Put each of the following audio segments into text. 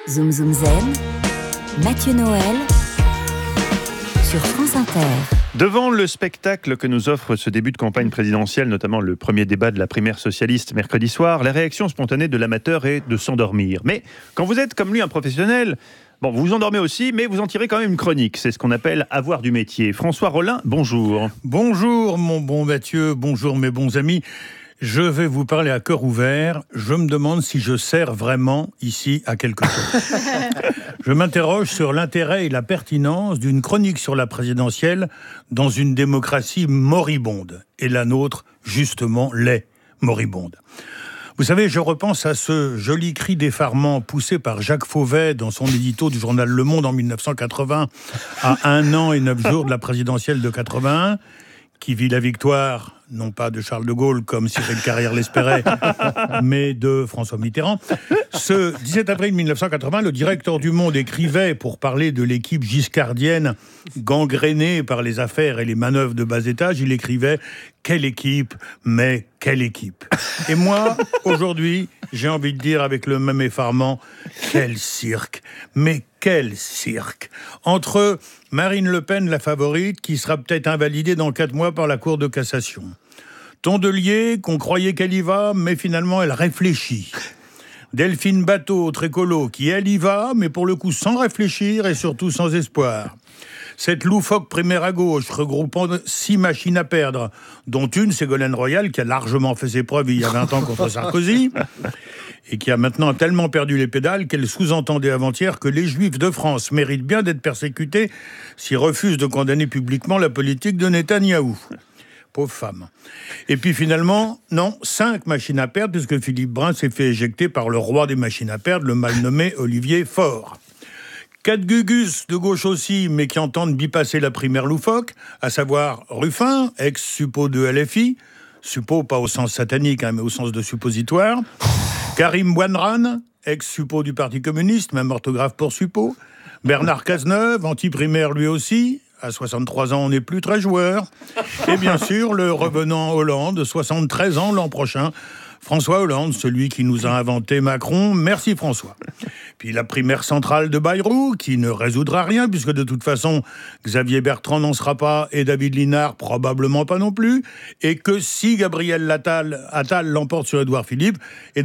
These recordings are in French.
Zoom Zoom Zen, Mathieu Noël sur France Inter. Devant le spectacle que nous offre ce début de campagne présidentielle, notamment le premier débat de la primaire socialiste mercredi soir, la réaction spontanée de l'amateur est de s'endormir. Mais quand vous êtes comme lui un professionnel, vous vous endormez aussi, mais vous en tirez quand même une chronique. C'est ce qu'on appelle avoir du métier. François Rollin, bonjour. Bonjour mon bon Mathieu, bonjour mes bons amis. Je vais vous parler à cœur ouvert. Je me demande si je sers vraiment ici à quelque chose. Je m'interroge sur l'intérêt et la pertinence d'une chronique sur la présidentielle dans une démocratie moribonde. Et la nôtre, justement, l'est moribonde. Vous savez, je repense à ce joli cri d'effarement poussé par Jacques Fauvet dans son édito du journal Le Monde en 1980, à 1 an et 9 jours de la présidentielle de 81, qui vit la victoire, non pas de Charles de Gaulle, comme Cyril Carrière l'espérait, mais de François Mitterrand. Ce 17 avril 1980, le directeur du Monde écrivait, pour parler de l'équipe giscardienne gangrénée par les affaires et les manœuvres de bas étage, il écrivait « Quelle équipe, mais quelle équipe !» Et moi, aujourd'hui, j'ai envie de dire avec le même effarement « Quel cirque ! Mais quel cirque !» Entre Marine Le Pen, la favorite, qui sera peut-être invalidée dans 4 mois par la Cour de cassation. Tondelier, qu'on croyait qu'elle y va, mais finalement elle réfléchit. Delphine Batho, écolo, qui elle y va, mais pour le coup sans réfléchir et surtout sans espoir. Cette loufoque primaire à gauche, regroupant 6 machines à perdre, dont une, Ségolène Royal, qui a largement fait ses preuves il y a 20 ans contre Sarkozy, et qui a maintenant tellement perdu les pédales qu'elle sous-entendait avant-hier que les Juifs de France méritent bien d'être persécutés s'ils refusent de condamner publiquement la politique de Netanyahou. Pauvre femme. Et puis finalement, non, 5 machines à perdre, puisque Philippe Brun s'est fait éjecter par le roi des machines à perdre, le mal nommé Olivier Faure. 4 gugus de gauche aussi, mais qui entendent bypasser la primaire loufoque, à savoir Ruffin, ex-suppo de LFI, suppo pas au sens satanique, mais au sens de suppositoire, Karim Bouanran, ex-suppo du Parti communiste, même orthographe pour suppo, Bernard Cazeneuve, anti-primaire lui aussi, à 63 ans on n'est plus très joueur, et bien sûr le revenant Hollande, 73 ans l'an prochain, François Hollande, celui qui nous a inventé Macron, merci François. Puis la primaire centrale de Bayrou, qui ne résoudra rien, puisque de toute façon, Xavier Bertrand n'en sera pas, et David Linard probablement pas non plus, et que si Gabriel Attal l'emporte sur Édouard Philippe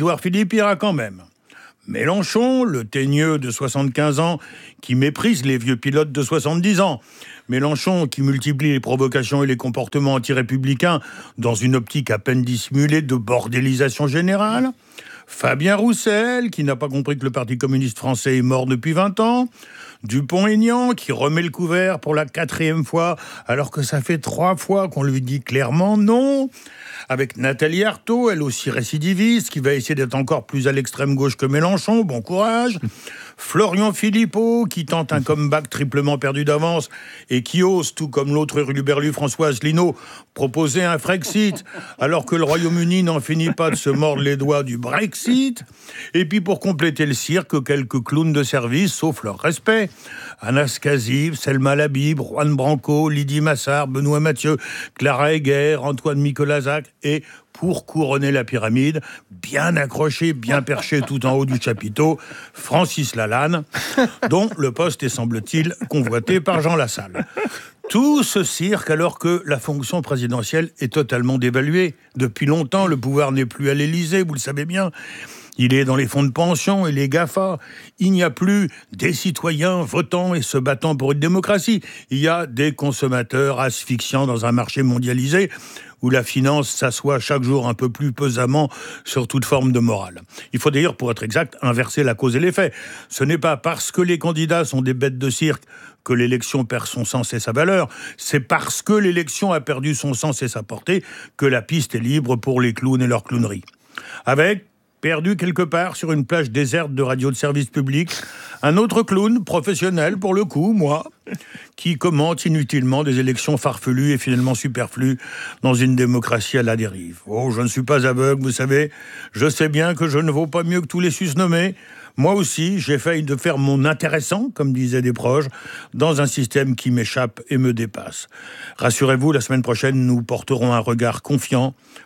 ira quand même. Mélenchon, le teigneux de 75 ans, qui méprise les vieux pilotes de 70 ans. Mélenchon qui multiplie les provocations et les comportements anti-républicains dans une optique à peine dissimulée de bordélisation générale. Fabien Roussel, qui n'a pas compris que le Parti communiste français est mort depuis 20 ans. Dupont-Aignan, qui remet le couvert pour la 4e fois, alors que ça fait 3 fois qu'on lui dit clairement non. Avec Nathalie Arthaud, elle aussi récidiviste, qui va essayer d'être encore plus à l'extrême gauche que Mélenchon, bon courage. Florian Philippot, qui tente un comeback triplement perdu d'avance et qui ose, tout comme l'autre hurluberlu François Asselineau, proposer un Frexit, alors que le Royaume-Uni n'en finit pas de se mordre les doigts du Brexit. Et puis pour compléter le cirque, quelques clowns de service, sauf leur respect. Anas Kazib, Selma Labib, Juan Branco, Lydie Massard, Benoît Mathieu, Clara Heger, Antoine Micolazac et, pour couronner la pyramide, bien accroché, bien perché tout en haut du chapiteau, Francis Lalanne, dont le poste est, semble-t-il, convoité par Jean Lassalle. Tout ce cirque alors que la fonction présidentielle est totalement dévaluée. Depuis longtemps, le pouvoir n'est plus à l'Élysée, vous le savez bien. Il est dans les fonds de pension et les GAFA. Il n'y a plus des citoyens votant et se battant pour une démocratie. Il y a des consommateurs asphyxiants dans un marché mondialisé où la finance s'assoit chaque jour un peu plus pesamment sur toute forme de morale. Il faut d'ailleurs, pour être exact, inverser la cause et l'effet. Ce n'est pas parce que les candidats sont des bêtes de cirque que l'élection perd son sens et sa valeur. C'est parce que l'élection a perdu son sens et sa portée que la piste est libre pour les clowns et leurs clowneries. Avec, perdu quelque part sur une plage déserte de radio de service public, un autre clown, professionnel pour le coup, moi, qui commente inutilement des élections farfelues et finalement superflues dans une démocratie à la dérive. Oh, je ne suis pas aveugle, vous savez, je sais bien que je ne vaux pas mieux que tous les susnommés. Moi aussi, j'ai failli de faire mon intéressant, comme disaient des proches, dans un système qui m'échappe et me dépasse. Rassurez-vous, la semaine prochaine, nous porterons un regard confiant,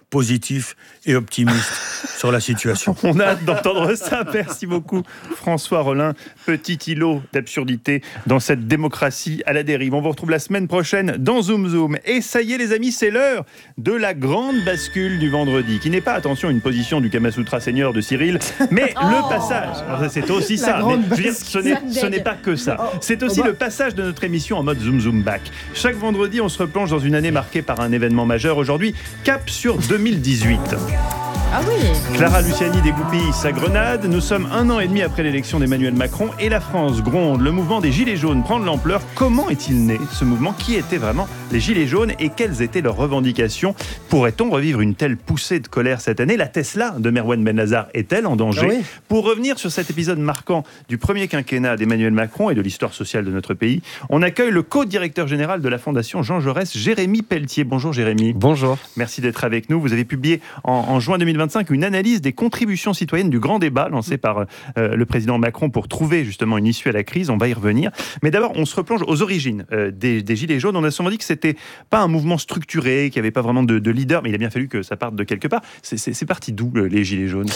positif et optimiste sur la situation. On a hâte d'entendre ça. Merci beaucoup, François Rollin. Petit îlot d'absurdité dans cette démocratie à la dérive. On vous retrouve la semaine prochaine dans Zoom Zoom. Et ça y est, les amis, c'est l'heure de la grande bascule du vendredi, qui n'est pas, attention, une position du Kamasutra Senior de Cyril, mais le passage. Alors, c'est aussi ça. Mais, je veux dire, ce n'est pas que ça. C'est aussi le passage de notre émission en mode Zoom Zoom Back. Chaque vendredi, on se replonge dans une année marquée par un événement majeur. Aujourd'hui, cap sur 2018. Ah oui. Clara Luciani dégoupille sa grenade. Nous sommes 1 an et demi après l'élection d'Emmanuel Macron et la France gronde. Le mouvement des Gilets jaunes prend de l'ampleur. Comment est-il né, ce mouvement? Qui étaient vraiment les Gilets jaunes et quelles étaient leurs revendications? Pourrait-on revivre une telle poussée de colère cette année? La Tesla de Merwan Bennazar est-elle en danger? Oui. Pour revenir sur cet épisode marquant du premier quinquennat d'Emmanuel Macron et de l'histoire sociale de notre pays, on accueille le co-directeur général de la Fondation Jean Jaurès, Jérémy Pelletier. Bonjour Jérémy. Bonjour. Merci d'être avec nous. Vous avez publié en juin 2025 une analyse des contributions citoyennes du grand débat lancé par le président Macron pour trouver justement une issue à la crise. On va y revenir. Mais d'abord, on se replonge aux origines des Gilets jaunes. On a souvent dit que c'était pas un mouvement structuré, qu'il n'y avait pas vraiment de leader, mais il a bien fallu que ça parte de quelque part. C'est parti d'où les Gilets jaunes?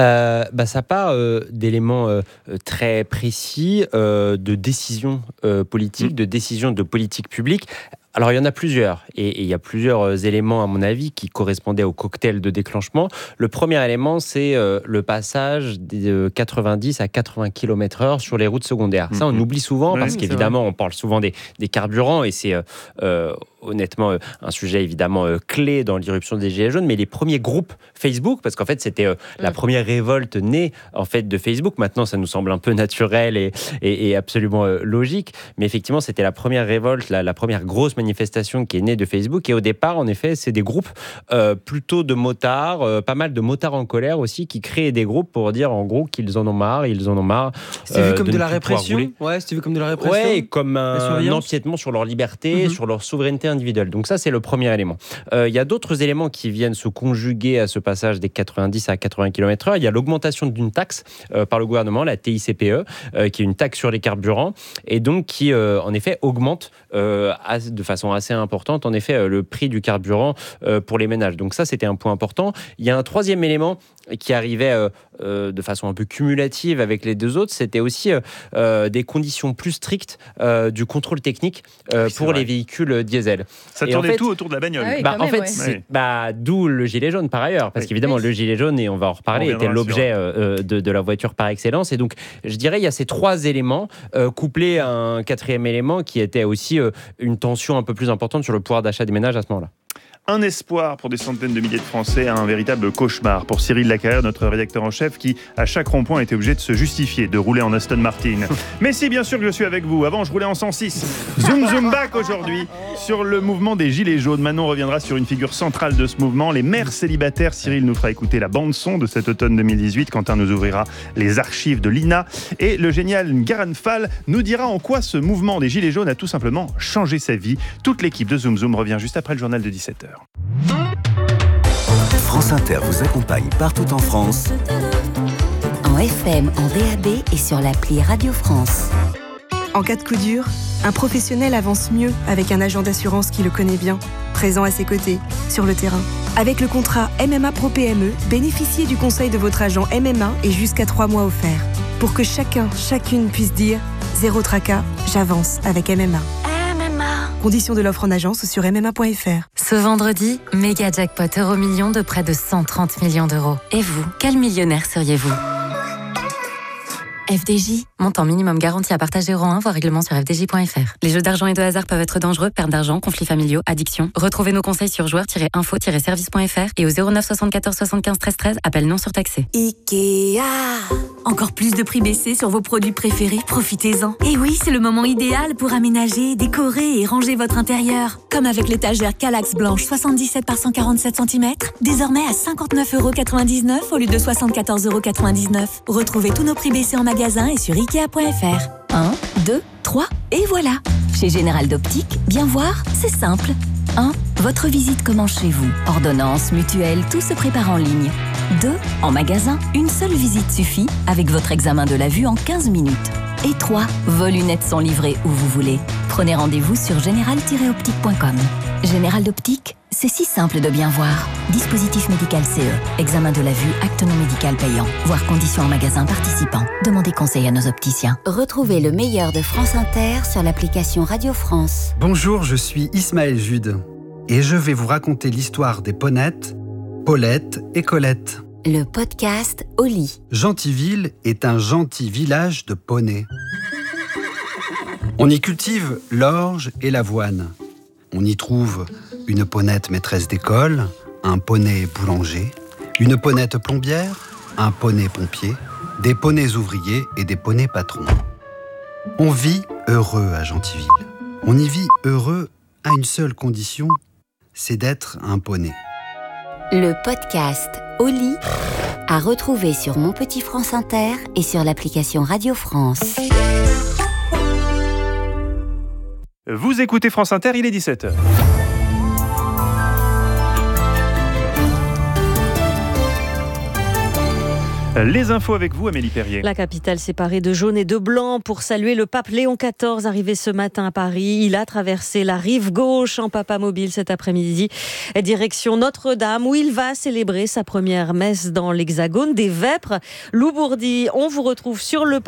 Ça part d'éléments très précis de décisions politiques, de décisions de politique publique. Alors, il y en a plusieurs, et il y a plusieurs éléments, à mon avis, qui correspondaient au cocktail de déclenchement. Le premier élément, c'est le passage de 90 à 80 km/h sur les routes secondaires. Ça, on oublie souvent, parce qu'évidemment, on parle souvent des carburants, et c'est honnêtement un sujet évidemment clé dans l'irruption des Gilets jaunes, mais les premiers groupes Facebook, parce qu'en fait, c'était la première révolte née en fait, de Facebook. Maintenant, ça nous semble un peu naturel et absolument logique, mais effectivement, c'était la première révolte, la première grosse manifestation qui est née de Facebook. Et au départ, en effet, c'est des groupes plutôt de motards, pas mal de motards en colère aussi, qui créent des groupes pour dire en gros qu'ils en ont marre, C'était vu comme de la répression. Ouais, c'était vu comme de la répression. Ouais, comme un empiètement sur leur liberté, sur leur souveraineté individuelle. Donc ça, c'est le premier élément. Il y a d'autres éléments qui viennent se conjuguer à ce passage des 90 à 80 km/h. Il y a l'augmentation d'une taxe par le gouvernement, la TICPE, qui est une taxe sur les carburants, et donc qui, en effet, augmente de façon assez importante, en effet, le prix du carburant pour les ménages. Donc ça, c'était un point important. Il y a un troisième élément qui arrivait de façon un peu cumulative avec les deux autres, c'était aussi des conditions plus strictes du contrôle technique pour les véhicules diesel. Ça tournait tout autour de la bagnole. Ah oui, d'où le gilet jaune par ailleurs, parce qu'évidemment le gilet jaune, et on va en reparler, était l'objet de la voiture par excellence. Et donc, je dirais, il y a ces trois éléments couplés à un quatrième élément qui était aussi une tension un peu plus importante sur le pouvoir d'achat des ménages à ce moment-là. Un espoir pour des centaines de milliers de Français, un véritable cauchemar pour Cyril Lacarrière, notre rédacteur en chef, qui, à chaque rond-point, était obligé de se justifier de rouler en Aston Martin. Mais si, bien sûr que je suis avec vous. Avant, je roulais en 106. Zoom Zoom Back aujourd'hui sur le mouvement des Gilets jaunes. Maintenant, on reviendra sur une figure centrale de ce mouvement, les mères célibataires. Cyril nous fera écouter la bande-son de cet automne 2018. Quentin nous ouvrira les archives de l'INA. Et le génial Ngaran Fall nous dira en quoi ce mouvement des Gilets jaunes a tout simplement changé sa vie. Toute l'équipe de Zoom Zoom revient juste après le journal de 17h. France Inter vous accompagne partout en France. En FM, en DAB et sur l'appli Radio France. En cas de coup dur, un professionnel avance mieux avec un agent d'assurance qui le connaît bien, présent à ses côtés, sur le terrain. Avec le contrat MMA Pro PME, bénéficiez du conseil de votre agent MMA et jusqu'à 3 mois offerts. Pour que chacune puisse dire « Zéro tracas, j'avance avec MMA ». Conditions de l'offre en agence ou sur MMA.fr. Ce vendredi, méga jackpot Euromillions de près de 130 millions d'euros. Et vous, quel millionnaire seriez-vous ? FDJ, montant minimum garanti à partager rang 1, voire règlement sur fdj.fr. Les jeux d'argent et de hasard peuvent être dangereux, perte d'argent, conflits familiaux, addiction. Retrouvez nos conseils sur joueurs-info-service.fr et au 09 74 75 13 13, appel non surtaxé. Ikea. Encore plus de prix baissés sur vos produits préférés, profitez-en. Et oui, c'est le moment idéal pour aménager, décorer et ranger votre intérieur. Comme avec l'étagère Kallax blanche 77 par 147 cm, désormais à 59,99€ au lieu de 74,99€. Retrouvez tous nos prix baissés en magasin et sur Ikea.fr. 1, 2, 3, et voilà. Chez Général d'Optique, bien voir, c'est simple. 1. Votre visite commence chez vous. Ordonnance, mutuelle, tout se prépare en ligne. 2. En magasin, une seule visite suffit avec votre examen de la vue en 15 minutes. Et 3. Vos lunettes sont livrées où vous voulez. Prenez rendez-vous sur général-optique.com. Général d'Optique, C'est si simple de bien voir. Dispositif médical CE. Examen de la vue, acte non médical payant. Voir conditions en magasin participant. Demandez conseil à nos opticiens. Retrouvez le meilleur de France Inter sur l'application Radio France. Bonjour, je suis Ismaël Jude. Et je vais vous raconter l'histoire des Ponettes, Paulette et Colette. Le podcast au lit. Gentiville est un gentil village de poneys. On y cultive l'orge et l'avoine. On y trouve une ponette maîtresse d'école, un poney boulanger, une ponette plombière, un poney pompier, des poneys ouvriers et des poneys patrons. On vit heureux à Gentiville. On y vit heureux à une seule condition, c'est d'être un poney. Le podcast au lit à retrouver sur Mon Petit France Inter et sur l'application Radio France. Vous écoutez France Inter, il est 17h. Les infos avec vous, Amélie Perrier. La capitale séparée de jaune et de blanc pour saluer le pape Léon XIV arrivé ce matin à Paris. Il a traversé la rive gauche en papamobile cet après-midi, direction Notre-Dame où il va célébrer sa première messe dans l'Hexagone des Vêpres. Lou Bourdi, on vous retrouve sur le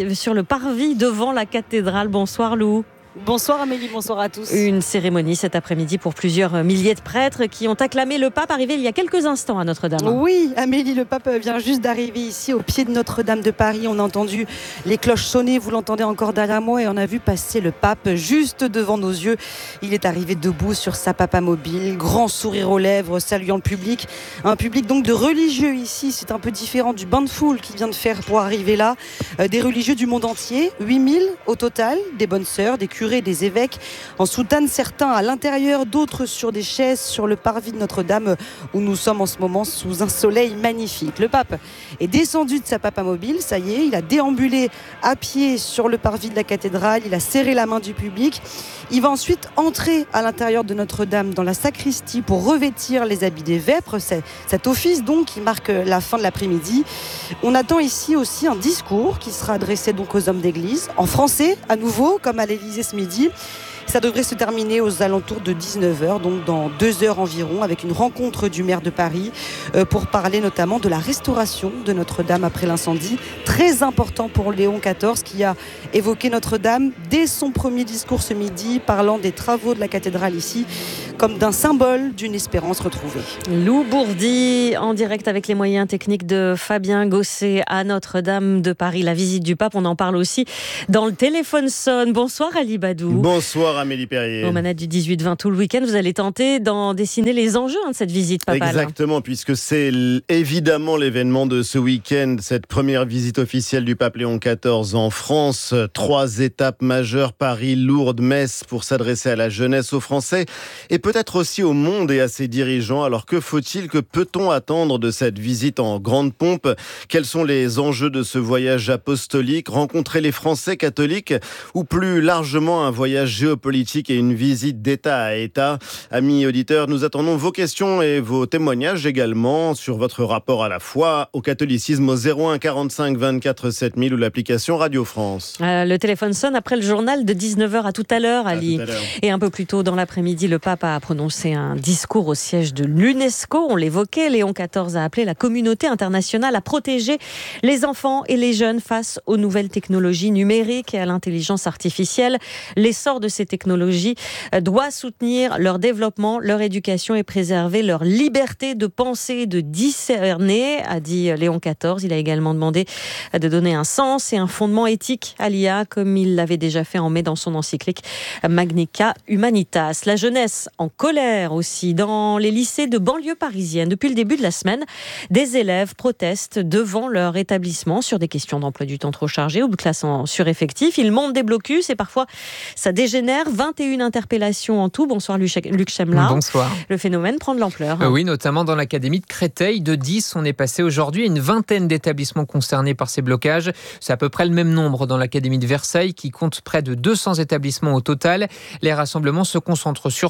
parvis devant la cathédrale. Bonsoir Lou. Bonsoir Amélie, bonsoir à tous. Une cérémonie cet après-midi pour plusieurs milliers de prêtres qui ont acclamé le pape arrivé il y a quelques instants à Notre-Dame. Oui, Amélie, le pape vient juste d'arriver ici au pied de Notre-Dame de Paris. On a entendu les cloches sonner, vous l'entendez encore derrière moi, et on a vu passer le pape juste devant nos yeux. Il est arrivé debout sur sa papamobile, grand sourire aux lèvres, saluant le public. Un public donc de religieux ici, c'est un peu différent du bain de foule qu'il vient de faire pour arriver là. Des religieux du monde entier, 8000 au total, des bonnes sœurs, des curés, des évêques en soutane, certains à l'intérieur, d'autres sur des chaises sur le parvis de Notre-Dame où nous sommes en ce moment sous un soleil magnifique. Le pape est descendu de sa papamobile, ça y est, il a déambulé à pied sur le parvis de la cathédrale, il a serré la main du public. Il va ensuite entrer à l'intérieur de Notre-Dame dans la sacristie pour revêtir les habits des Vêpres, cet office donc qui marque la fin de l'après-midi. On attend ici aussi un discours qui sera adressé donc aux hommes d'église en français à nouveau comme à l'Élysée ce midi. Ça devrait se terminer aux alentours de 19h, donc dans 2 heures environ, avec une rencontre du maire de Paris pour parler notamment de la restauration de Notre-Dame après l'incendie. Très important pour Léon XIV qui a évoqué Notre-Dame dès son premier discours ce midi, parlant des travaux de la cathédrale ici comme d'un symbole d'une espérance retrouvée. Lou Bourdi en direct avec les moyens techniques de Fabien Gosset à Notre-Dame de Paris. La visite du pape, on en parle aussi dans le téléphone sonne. Bonsoir Ali Badou. Bonsoir Amélie Perrier. Aux manettes du 18-20 tout le week-end, vous allez tenter d'en dessiner les enjeux de cette visite papale. Exactement, puisque c'est évidemment l'événement de ce week-end, cette première visite officielle du pape Léon XIV en France. 3 étapes majeures, Paris, Lourdes, Metz, pour s'adresser à la jeunesse, aux Français et peut-être aussi au monde et à ses dirigeants. Alors que faut-il, que peut-on attendre de cette visite en grande pompe ? Quels sont les enjeux de ce voyage apostolique ? Rencontrer les Français catholiques ou plus largement un voyage géopolitique et une visite d'État à État ? Amis auditeurs, nous attendons vos questions et vos témoignages également sur votre rapport à la foi, au catholicisme au 01 45 24 7000 ou l'application Radio France. Le téléphone sonne après le journal de 19h à tout à l'heure, Ali. Et un peu plus tôt dans l'après-midi, le pape a prononcé un discours au siège de l'UNESCO. On l'évoquait, Léon XIV a appelé la communauté internationale à protéger les enfants et les jeunes face aux nouvelles technologies numériques et à l'intelligence artificielle. L'essor de ces technologies doit soutenir leur développement, leur éducation et préserver leur liberté de penser et de discerner, a dit Léon XIV. Il a également demandé de donner un sens et un fondement éthique à l'IA, comme il l'avait déjà fait en mai dans son encyclique Magnica Humanitas. La jeunesse en colère aussi dans les lycées de banlieue parisienne. Depuis le début de la semaine, des élèves protestent devant leur établissement sur des questions d'emploi du temps trop chargé ou de classe en sureffectif. Ils montent des blocus et parfois ça dégénère. 21 interpellations en tout. Bonsoir Luc Chemla. Bonsoir. Le phénomène prend de l'ampleur. Oui, notamment dans l'académie de Créteil. De 10, on est passé aujourd'hui à une vingtaine d'établissements concernés par ces blocages. C'est à peu près le même nombre dans l'académie de Versailles qui compte près de 200 établissements au total. Les rassemblements se concentrent surtout en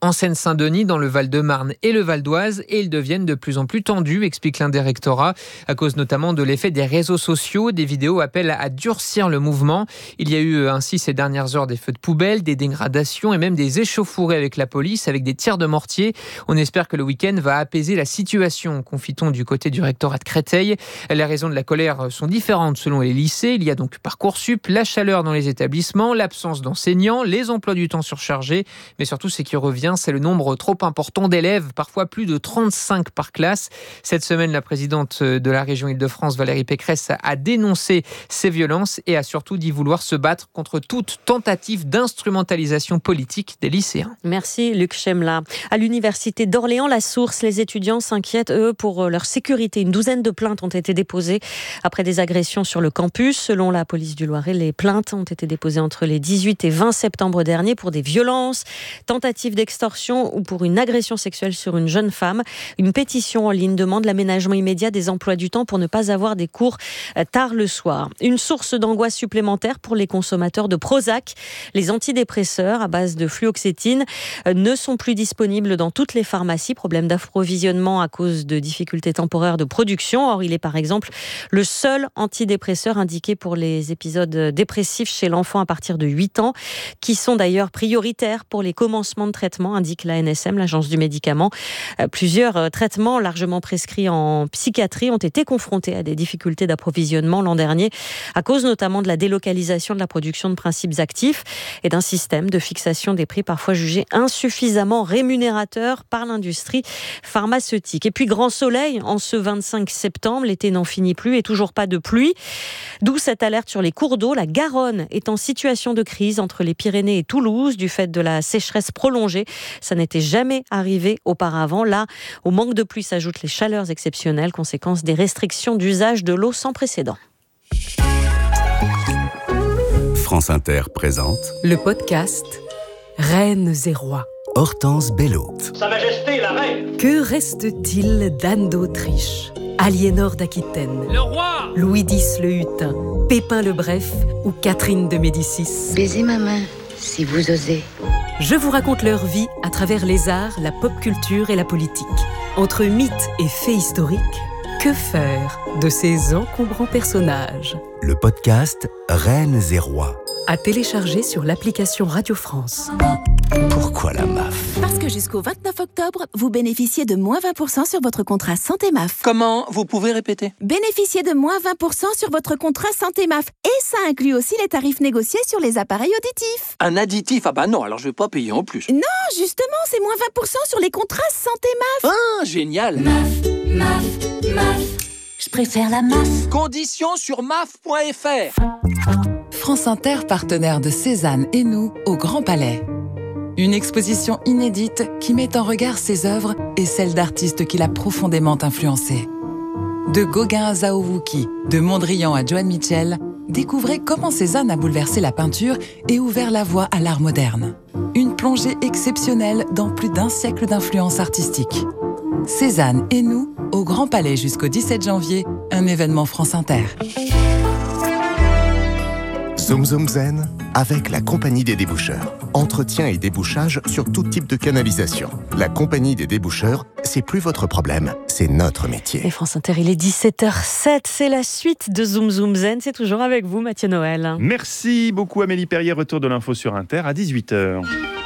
en Seine-Saint-Denis, dans le Val-de-Marne et le Val-d'Oise, et ils deviennent de plus en plus tendus, explique l'un des rectorats, à cause notamment de l'effet des réseaux sociaux. Des vidéos appellent à durcir le mouvement. Il y a eu ainsi ces dernières heures des feux de poubelle, des dégradations et même des échauffourées avec la police, avec des tirs de mortier. On espère que le week-end va apaiser la situation, confie-t-on du côté du rectorat de Créteil. Les raisons de la colère sont différentes selon les lycées. Il y a donc Parcoursup, la chaleur dans les établissements, l'absence d'enseignants, les emplois du temps surchargés, mais surtout ce qui revient, c'est le nombre trop important d'élèves, parfois plus de 35 par classe. Cette semaine, la présidente de la région Île-de-France, Valérie Pécresse, a dénoncé ces violences et a surtout dit vouloir se battre contre toute tentative d'instrumentalisation politique des lycéens. Merci Luc Chemla. À l'université d'Orléans, la Source, les étudiants s'inquiètent, eux, pour leur sécurité. Une douzaine de plaintes ont été déposées après des agressions sur le campus. Selon la police du Loiret, les plaintes ont été déposées entre les 18 et 20 septembre dernier pour des violences, tentatives d'extorsion ou pour une agression sexuelle sur une jeune femme. Une pétition en ligne demande l'aménagement immédiat des emplois du temps pour ne pas avoir des cours tard le soir. Une source d'angoisse supplémentaire pour les consommateurs de Prozac. Les antidépresseurs à base de fluoxétine ne sont plus disponibles dans toutes les pharmacies. Problème d'approvisionnement à cause de difficultés temporaires de production. Or, il est par exemple le seul antidépresseur indiqué pour les épisodes dépressifs chez l'enfant à partir de 8 ans, qui sont d'ailleurs prioritaires pour les commencements de traitement, indique l'ANSM, l'agence du médicament. Plusieurs traitements largement prescrits en psychiatrie ont été confrontés à des difficultés d'approvisionnement l'an dernier, à cause notamment de la délocalisation de la production de principes actifs et d'un système de fixation des prix parfois jugé insuffisamment rémunérateur par l'industrie pharmaceutique. Et puis grand soleil en ce 25 septembre, l'été n'en finit plus et toujours pas de pluie. D'où cette alerte sur les cours d'eau. La Garonne est en situation de crise entre les Pyrénées et Toulouse du fait de la sécheresse prolongée. Ça n'était jamais arrivé auparavant. Là, au manque de pluie s'ajoutent les chaleurs exceptionnelles, conséquence des restrictions d'usage de l'eau sans précédent. France Inter présente le podcast Reines et Rois. Hortense Bello. Sa Majesté la Reine. Que reste-t-il d'Anne d'Autriche, Aliénor d'Aquitaine, Le roi, Louis X le Hutin, Pépin le Bref ou Catherine de Médicis? Baisez ma main, si vous osez. Je vous raconte leur vie à travers les arts, la pop culture et la politique. Entre mythes et faits historiques, que faire de ces encombrants personnages? Le podcast Reines et Rois. À télécharger sur l'application Radio France. Pourquoi la MAF? Parce que jusqu'au 29 octobre, vous bénéficiez de moins 20% sur votre contrat Santé MAF. Comment? Vous pouvez répéter? Bénéficiez de moins 20% sur votre contrat Santé MAF. Et ça inclut aussi les tarifs négociés sur les appareils auditifs. Un additif? Ah bah non, alors je vais pas payer en plus. Non, justement, c'est moins 20% sur les contrats Santé MAF. Ah, génial. MAF. Je préfère la MAF. Conditions sur maf.fr. France Inter, partenaire de Cézanne et nous au Grand Palais. Une exposition inédite qui met en regard ses œuvres et celles d'artistes qui l'a profondément influencé. De Gauguin à Zhao Wuki, de Mondrian à Joan Mitchell, découvrez comment Cézanne a bouleversé la peinture et ouvert la voie à l'art moderne. Une plongée exceptionnelle dans plus d'un siècle d'influence artistique. Cézanne et nous, au Grand Palais jusqu'au 17 janvier, un événement France Inter. Zoom Zoom Zen avec la Compagnie des déboucheurs. Entretien et débouchage sur tout type de canalisation. La Compagnie des déboucheurs, c'est plus votre problème, c'est notre métier. Et France Inter, il est 17h07, c'est la suite de Zoom Zoom Zen. C'est toujours avec vous, Mathieu Noël. Merci beaucoup Amélie Perrier, retour de l'info sur Inter à 18h.